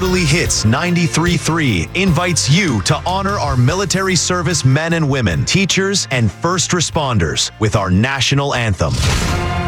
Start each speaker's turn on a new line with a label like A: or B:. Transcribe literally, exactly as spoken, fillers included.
A: Totally Hits ninety-three point three invites you to honor our military service men and women, teachers, and first responders with our national anthem.